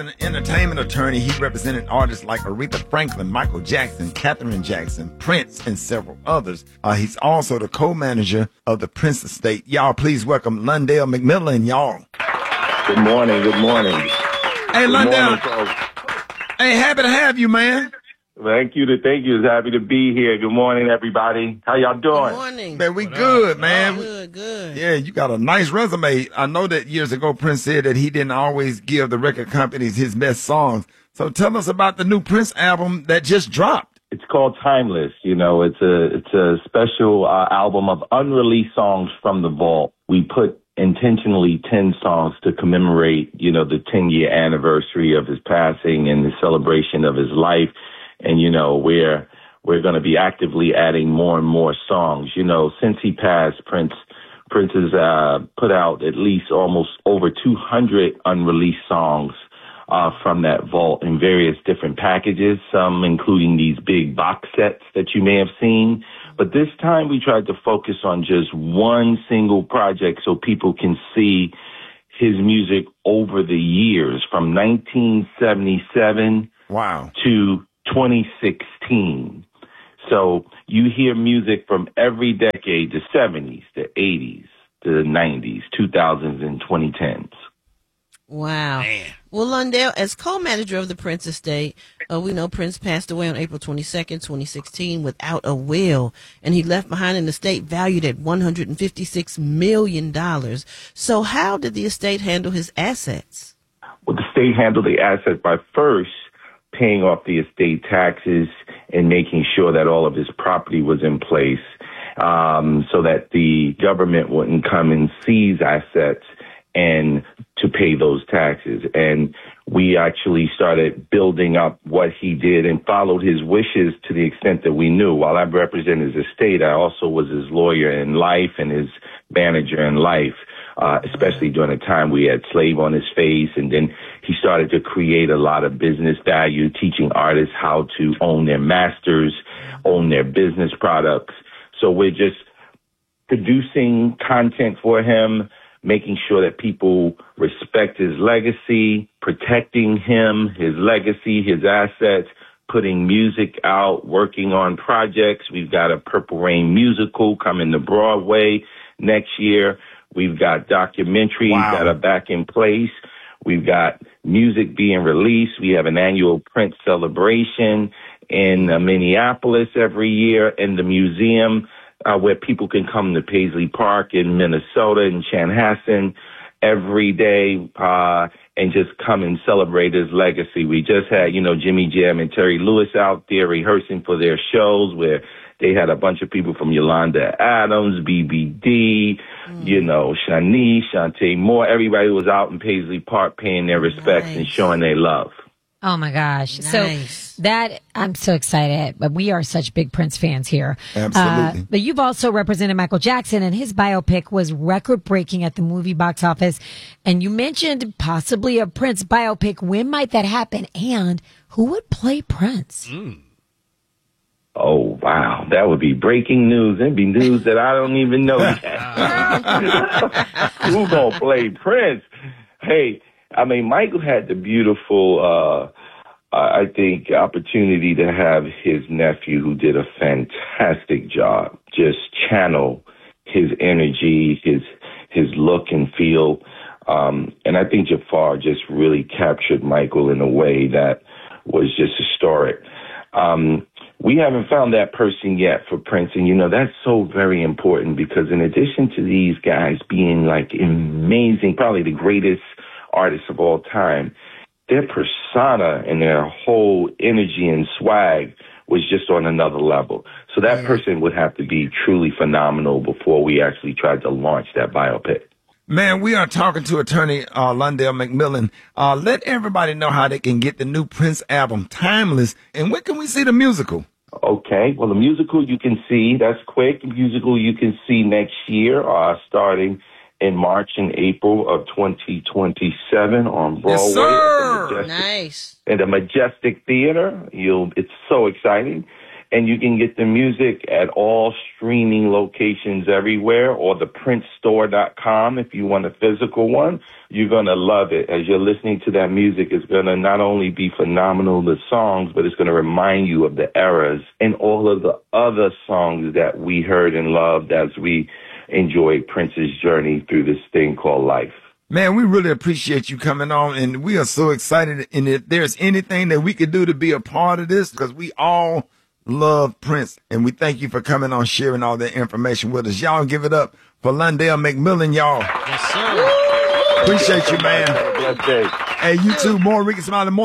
An entertainment attorney, he represented artists like Aretha Franklin, Michael Jackson, Katherine Jackson, Prince, and several others. He's also the co-manager of the Prince Estate. Y'all, please welcome Lundell McMillan, y'all. Good morning. Good morning. Hey, Lundell. Hey, happy to have you, man. Thank you. It's happy to be here. Good morning, everybody. How y'all doing? Good morning. Man, we good, man. Good. Yeah, you got a nice resume. I know that years ago Prince said that he didn't always give the record companies his best songs. So tell us about the new Prince album that just dropped. It's called Timeless. You know, it's a special album of unreleased songs from the vault. We put intentionally 10 songs to commemorate, you know, the 10-year anniversary of his passing and the celebration of his life. And, you know, we're going to be actively adding more and more songs. You know, since he passed, Prince has put out at least almost over 200 unreleased songs from that vault in various different packages, some including these big box sets that you may have seen. But this time we tried to focus on just one single project so people can see his music over the years from 1977 to 2016. So you hear music from every decade, the 70s, the 80s, the 90s, 2000s, and 2010s. Wow. Man. Well, Lundell, as co-manager of the Prince Estate, we know Prince passed away on April 22nd, 2016, without a will, and he left behind an estate valued at $156 million. So how did the estate handle his assets? Well, the state handled the assets by first paying off the estate taxes and making sure that all of his property was in place so that the government wouldn't come and seize assets and to pay those taxes. And we actually started building up what he did and followed his wishes to the extent that we knew. While I represented his estate, I also was his lawyer in life and his manager in life, especially during the time we had Slave on His Face. And then he started to create a lot of business value, teaching artists how to own their masters, own their business products. So we're just producing content for him, making sure that people respect his legacy, protecting him, his legacy, his assets, putting music out, working on projects. We've got a Purple Rain musical coming to Broadway next year. We've got documentaries that are back in place. We've got music being released. We have an annual Prince celebration in Minneapolis every year in the museum, where people can come to Paisley Park in Minnesota and Chanhassen every day and just come and celebrate his legacy. We just had, you know, Jimmy Jam and Terry Lewis out there rehearsing for their shows where they had a bunch of people from Yolanda Adams, BBD, you know, Shanice, Shantae Moore. Everybody was out in Paisley Park paying their respects and showing their love. Oh, my gosh. Nice. So that, I'm so excited. But we are such big Prince fans here. Absolutely. But you've also represented Michael Jackson, and his biopic was record-breaking at the movie box office. And you mentioned possibly a Prince biopic. When might that happen? And who would play Prince? Oh, wow. That would be breaking news. It'd be news that I don't even know yet. Who's going to play Prince? Hey, I mean, Michael had the beautiful, I think, opportunity to have his nephew, who did a fantastic job, just channel his energy, his look and feel. And I think Jafar just really captured Michael in a way that was just historic. We haven't found that person yet for Prince. And, you know, that's so very important because in addition to these guys being like amazing, probably the greatest artists of all time, their persona and their whole energy and swag was just on another level. So that person would have to be truly phenomenal before we actually tried to launch that biopic. Man, we are talking to attorney Lundell McMillan. Let everybody know how they can get the new Prince album, Timeless, and when can we see the musical? Okay, well, the musical you can see, that's quick. The musical you can see next year, starting in March and April of 2027 on Broadway. Yes, sir. Nice. At the Majestic Theater. It's so exciting. And you can get the music at all streaming locations everywhere, or the PrinceStore.com if you want a physical one. You're going to love it. As you're listening to that music, it's going to not only be phenomenal, the songs, but it's going to remind you of the eras and all of the other songs that we heard and loved as we enjoyed Prince's journey through this thing called life. Man, we really appreciate you coming on, and we are so excited. And if there's anything that we could do to be a part of this, because we all love Prince, and we thank you for coming on, sharing all that information with us. Y'all give it up for Lundell McMillan, y'all. Yes, sir. Appreciate you, man. Have a blessed day. Hey, you too. More Rickey Smiley.